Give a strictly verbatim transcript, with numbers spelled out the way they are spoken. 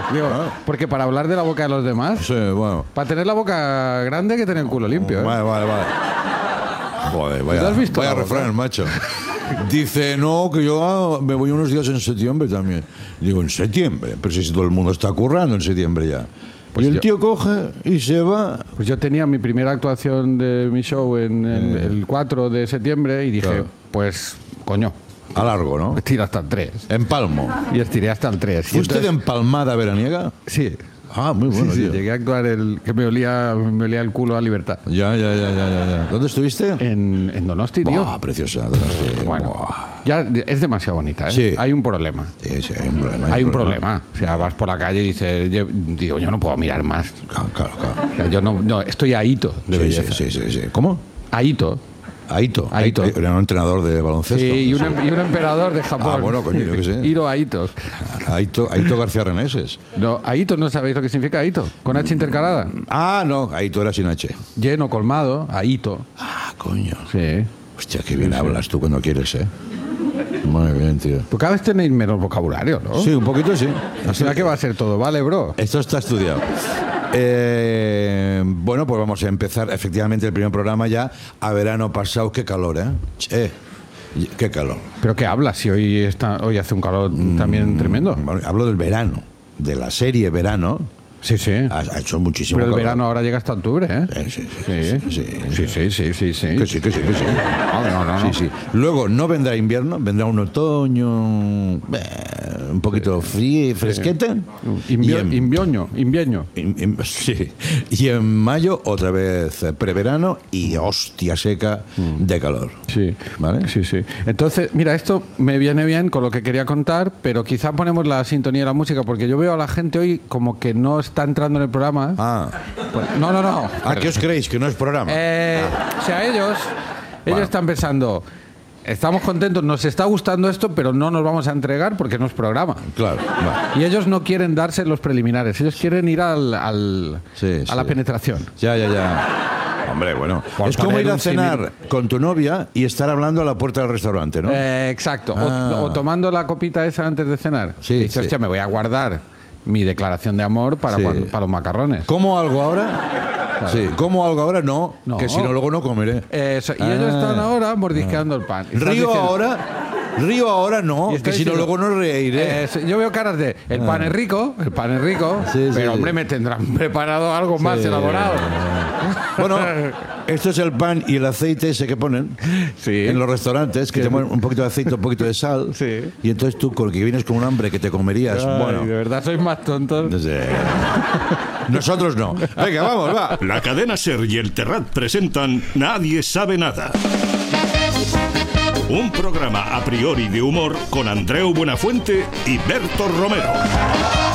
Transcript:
Digo, Ah. porque para hablar de la boca de los demás, Sí, bueno. para tener la boca grande hay que tener el culo limpio. ¿eh? Vale, vale, vale. Joder, vaya, ¿Te has visto vaya la boca? refrán, macho. Dice, no, que yo ah, me voy unos días en septiembre también. Digo, ¿en septiembre? Pero si todo el mundo está currando en septiembre ya. Pues y el yo- tío coge y se va. Pues yo tenía mi primera actuación de mi show en el, el cuatro de septiembre y dije, Claro. pues, coño, A largo, ¿no? estira hasta el tres. En Palmo. Y estiré hasta el tres. ¿Fue usted empalmada veraniega? Sí. Ah, muy bueno, sí, sí, tío. llegué a actuar el que me olía, me olía el culo a libertad. Ya, ya, ya, ya, ya, ya. ¿Dónde estuviste? En, en Donosti, tío. Buah, preciosa. Donosti. Bueno, Buah. ya es demasiado bonita, ¿eh? Sí. Hay un problema. Sí, sí, hay un problema. Hay un problema. O sea, vas por la calle y dices, yo- digo, yo no puedo mirar más. Claro, claro, claro. O sea, yo no, no, estoy ahito de Sí, belleza. sí, sí, sí, sí. ¿Cómo? Ahito. Aito. Aito. Era un entrenador de baloncesto. Sí, y un, em- y un emperador de Japón. Ah, bueno, coño, yo qué sé. Hiro Aito. Aito, Aito García Reneses. No, Aito, ¿no sabéis lo que significa Aito? Con H intercalada. Ah, no, Aito era sin H. Lleno, colmado, Aito. Ah, coño. Sí. Hostia, qué bien hablas tú cuando quieres, ¿eh? Muy bien, tío. Tú cada vez tenéis menos vocabulario, ¿no? Sí, un poquito sí. Al final, ¿qué va a ser todo? ¿Vale, bro? Esto está estudiado. Eh, bueno, pues vamos a empezar efectivamente el primer programa ya a verano pasado. Qué calor, ¿eh? Che, qué calor. ¿Pero qué hablas? Si hoy, está, hoy hace un calor también tremendo. Bueno, hablo del verano, de la serie Verano. Sí, sí. Ha, ha hecho muchísimo Pero el calor. verano ahora llega hasta octubre, ¿eh? Eh, sí, sí, Sí, sí, sí, sí, sí, sí, sí. Que sí, que sí, que sí. No, no, no, no. Sí, sí. Luego no vendrá invierno, vendrá un otoño eh, un poquito frío y fresquete. Invio- Y en- invioño, invieño. in- in- sí. Y en mayo otra vez eh, preverano y hostia seca de calor. Sí, ¿Vale? Sí, sí. Entonces, mira, esto me viene bien con lo que quería contar, pero quizá ponemos la sintonía de la música, porque yo veo a la gente hoy como que no está entrando en el programa. Ah, Pues- no, no, no. ¿a qué os creéis? ¿Que no es programa? Eh, O sea, ellos, ellos Bueno. están pensando, estamos contentos, nos está gustando esto, pero no nos vamos a entregar porque no es programa. Claro, va. Y ellos no quieren darse los preliminares, ellos quieren ir al, al- Sí, a la sí. penetración. Ya, ya, ya. Hombre, bueno. Por es como poner ir a un cenar con tu novia y estar hablando a la puerta del restaurante, ¿no? Eh, exacto. O- Ah. O, tomando la copita esa antes de cenar. Sí, Y dices, sí. hostia, me voy a guardar mi declaración de amor para, Sí. cuando- para los macarrones. ¿Cómo algo ahora? Sí. ¿Cómo algo ahora? No, No. que si no, luego no comeré. Eso, y ellos Ah. están ahora mordisqueando el pan. Y estás Río diciendo- ahora, río ahora no, y que estás si no, diciendo, luego no reiré. eh, yo veo caras de, el pan es rico, el pan es rico, Sí, sí, pero sí. hombre, me tendrán preparado algo más Sí. elaborado. Bueno, esto es el pan y el aceite ese que ponen Sí. en los restaurantes, que te ponen un poquito de aceite, un poquito de sal. Sí. Y entonces tú, con que vienes con un hambre que te comerías, Ay, bueno, de verdad sois más tontos. no sé. Nosotros no. Venga, vamos, va. La cadena SER y el Terrat presentan Nadie sabe nada. Un programa a priori de humor con Andreu Buenafuente y Berto Romero.